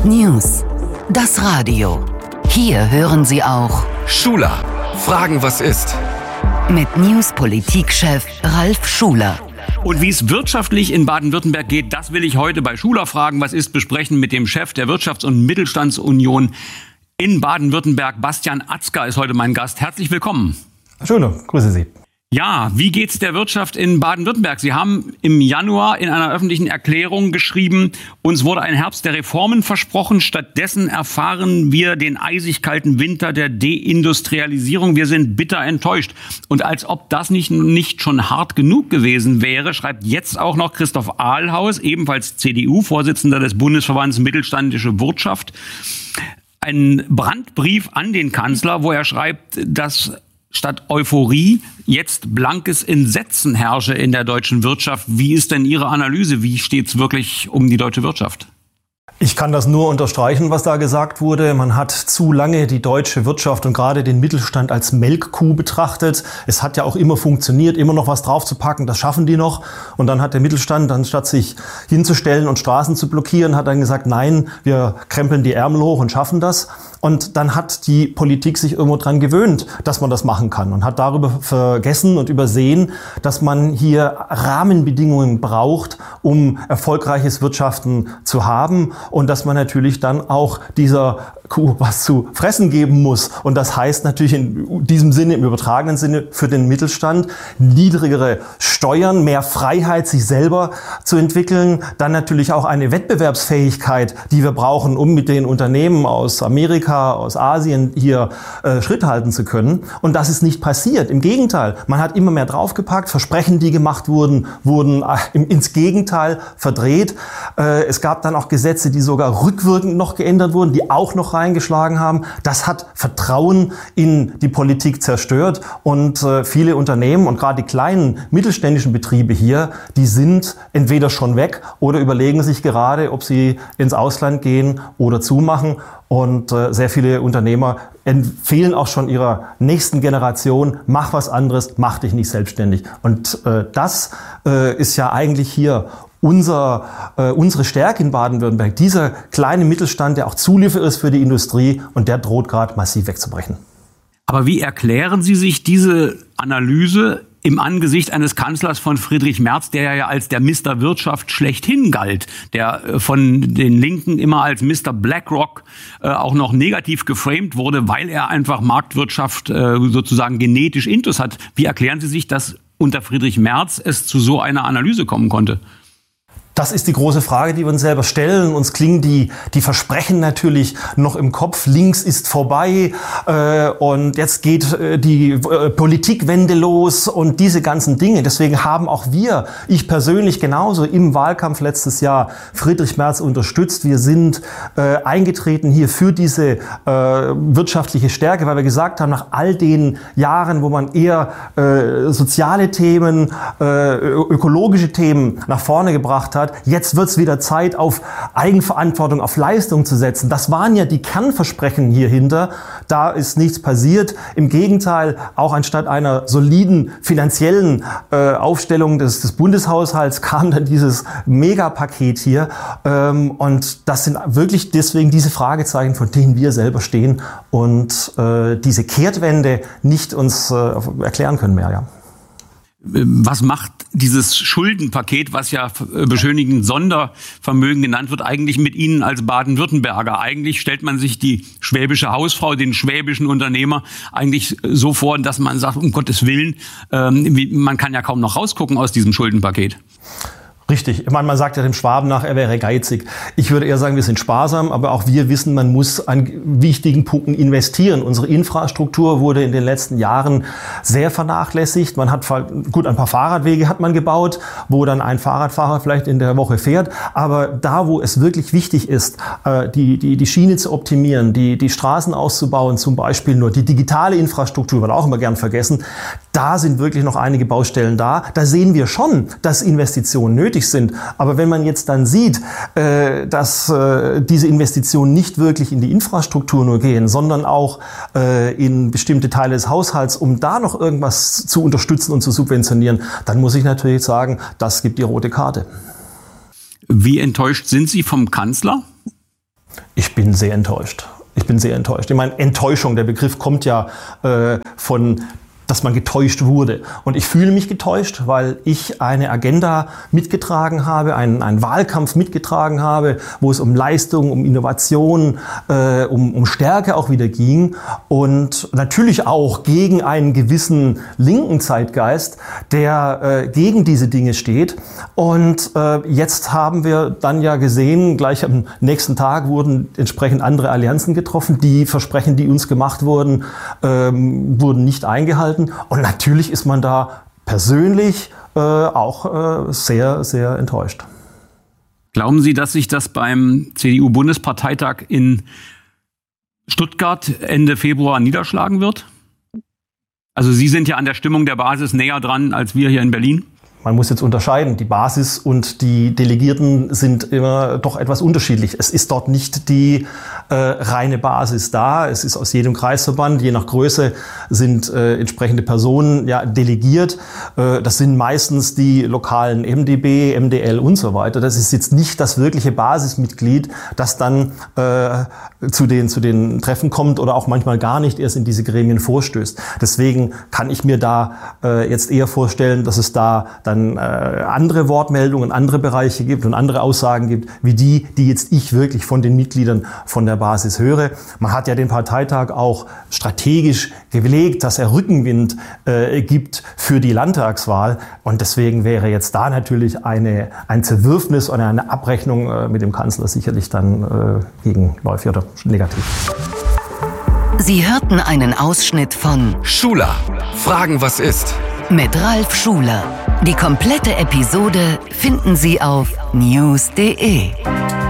News. Das Radio. Hier hören Sie auch Schuler. Fragen, was ist? Mit News-Politikchef Ralf Schuler. Und wie es wirtschaftlich in Baden-Württemberg geht, das will ich heute bei Schuler Fragen, was ist, besprechen mit dem Chef der Wirtschafts- und Mittelstandsunion in Baden-Württemberg. Bastian Atzger ist heute mein Gast. Herzlich willkommen. Herr Schuler, grüße Sie. Ja, wie geht's der Wirtschaft in Baden-Württemberg? Sie haben im Januar in einer öffentlichen Erklärung geschrieben, uns wurde ein Herbst der Reformen versprochen. Stattdessen erfahren wir den eisig kalten Winter der Deindustrialisierung. Wir sind bitter enttäuscht. Und als ob das nicht schon hart genug gewesen wäre, schreibt jetzt auch noch Christoph Ahlhaus, ebenfalls CDU-Vorsitzender des Bundesverbands Mittelständische Wirtschaft, einen Brandbrief an den Kanzler, wo er schreibt, dass statt Euphorie jetzt blankes Entsetzen herrsche in der deutschen Wirtschaft. Wie ist denn Ihre Analyse? Wie steht's wirklich um die deutsche Wirtschaft? Ich kann das nur unterstreichen, was da gesagt wurde. Man hat zu lange die deutsche Wirtschaft und gerade den Mittelstand als Melkkuh betrachtet. Es hat ja auch immer funktioniert, immer noch was draufzupacken, das schaffen die noch. Und dann hat der Mittelstand, anstatt sich hinzustellen und Straßen zu blockieren, hat dann gesagt, nein, wir krempeln die Ärmel hoch und schaffen das. Und dann hat die Politik sich irgendwo dran gewöhnt, dass man das machen kann und hat darüber vergessen und übersehen, dass man hier Rahmenbedingungen braucht, um erfolgreiches Wirtschaften zu haben und dass man natürlich dann auch dieser Kuh was zu fressen geben muss. Und das heißt natürlich in diesem Sinne, im übertragenen Sinne für den Mittelstand, niedrigere Steuern, mehr Freiheit, sich selber zu entwickeln, dann natürlich auch eine Wettbewerbsfähigkeit, die wir brauchen, um mit den Unternehmen aus Amerika, aus Asien hier Schritt halten zu können. Und das ist nicht passiert. Im Gegenteil, man hat immer mehr draufgepackt. Versprechen, die gemacht wurden ins Gegenteil verdreht. Es gab dann auch Gesetze, die sogar rückwirkend noch geändert wurden, die auch noch reingeschlagen haben. Das hat Vertrauen in die Politik zerstört. Und viele Unternehmen und gerade die kleinen mittelständischen Betriebe hier, die sind entweder schon weg oder überlegen sich gerade, ob sie ins Ausland gehen oder zumachen. Und sehr viele Unternehmer empfehlen auch schon ihrer nächsten Generation, mach was anderes, mach dich nicht selbstständig. Und das ist ja eigentlich hier unsere Stärke in Baden-Württemberg. Dieser kleine Mittelstand, der auch Zulieferer ist für die Industrie und der droht gerade massiv wegzubrechen. Aber wie erklären Sie sich diese Analyse im Angesicht eines Kanzlers von Friedrich Merz, der ja als der Mr. Wirtschaft schlechthin galt, der von den Linken immer als Mr. BlackRock auch noch negativ geframed wurde, weil er einfach Marktwirtschaft sozusagen genetisch intus hat. Wie erklären Sie sich, dass unter Friedrich Merz es zu so einer Analyse kommen konnte? Das ist die große Frage, die wir uns selber stellen. Uns klingen die Versprechen natürlich noch im Kopf. Links ist vorbei und jetzt geht die Politikwende los und diese ganzen Dinge. Deswegen haben auch wir, ich persönlich genauso, im Wahlkampf letztes Jahr Friedrich Merz unterstützt. Wir sind eingetreten hier für diese wirtschaftliche Stärke, weil wir gesagt haben, nach all den Jahren, wo man eher soziale Themen, ökologische Themen nach vorne gebracht hat, jetzt wird es wieder Zeit, auf Eigenverantwortung, auf Leistung zu setzen. Das waren ja die Kernversprechen hierhinter. Da ist nichts passiert. Im Gegenteil, auch anstatt einer soliden finanziellen Aufstellung des Bundeshaushalts kam dann dieses Megapaket hier. Und das sind wirklich deswegen diese Fragezeichen, von denen wir selber stehen und diese Kehrtwende nicht uns erklären können mehr. Ja. Was macht dieses Schuldenpaket, was ja beschönigend Sondervermögen genannt wird, eigentlich mit Ihnen als Baden-Württemberger? Eigentlich stellt man sich die schwäbische Hausfrau, den schwäbischen Unternehmer eigentlich so vor, dass man sagt, um Gottes Willen, man kann ja kaum noch rausgucken aus diesem Schuldenpaket. Richtig. Ich meine, man sagt ja dem Schwaben nach, er wäre geizig. Ich würde eher sagen, wir sind sparsam, aber auch wir wissen, man muss an wichtigen Punkten investieren. Unsere Infrastruktur wurde in den letzten Jahren sehr vernachlässigt. Man hat gut ein paar Fahrradwege hat man gebaut, wo dann ein Fahrradfahrer vielleicht in der Woche fährt. Aber da, wo es wirklich wichtig ist, die Schiene zu optimieren, die Straßen auszubauen, zum Beispiel nur die digitale Infrastruktur, wird auch immer gern vergessen, da sind wirklich noch einige Baustellen da. Da sehen wir schon, dass Investitionen nötig sind. Aber wenn man jetzt dann sieht, dass diese Investitionen nicht wirklich in die Infrastruktur nur gehen, sondern auch in bestimmte Teile des Haushalts, um da noch irgendwas zu unterstützen und zu subventionieren, dann muss ich natürlich sagen, das gibt die rote Karte. Wie enttäuscht sind Sie vom Kanzler? Ich bin sehr enttäuscht. Ich meine, Enttäuschung, der Begriff kommt ja von, dass man getäuscht wurde. Und ich fühle mich getäuscht, weil ich eine Agenda mitgetragen habe, einen Wahlkampf mitgetragen habe, wo es um Leistung, um Innovation, um Stärke auch wieder ging. Und natürlich auch gegen einen gewissen linken Zeitgeist, der gegen diese Dinge steht. Und jetzt haben wir dann ja gesehen, gleich am nächsten Tag wurden entsprechend andere Allianzen getroffen. Die Versprechen, die uns gemacht wurden, wurden nicht eingehalten. Und natürlich ist man da persönlich auch sehr, sehr enttäuscht. Glauben Sie, dass sich das beim CDU-Bundesparteitag in Stuttgart Ende Februar niederschlagen wird? Also Sie sind ja an der Stimmung der Basis näher dran als wir hier in Berlin. Man muss jetzt unterscheiden. Die Basis und die Delegierten sind immer doch etwas unterschiedlich. Es ist dort nicht die reine Basis da. Es ist aus jedem Kreisverband, je nach Größe, sind entsprechende Personen ja delegiert. Das sind meistens die lokalen MdB, MdL und so weiter. Das ist jetzt nicht das wirkliche Basismitglied, das dann zu den Treffen kommt oder auch manchmal gar nicht erst in diese Gremien vorstößt. Deswegen kann ich mir da jetzt eher vorstellen, dass es da dann andere Wortmeldungen, andere Bereiche gibt und andere Aussagen gibt, wie die jetzt ich wirklich von den Mitgliedern von der Basis höre. Man hat ja den Parteitag auch strategisch gelegt, dass er Rückenwind gibt für die Landtagswahl. Und deswegen wäre jetzt da natürlich ein Zerwürfnis oder eine Abrechnung mit dem Kanzler sicherlich dann gegenläufig oder negativ. Sie hörten einen Ausschnitt von Schuler, Fragen, was ist? Mit Ralf Schuler. Die komplette Episode finden Sie auf news.de.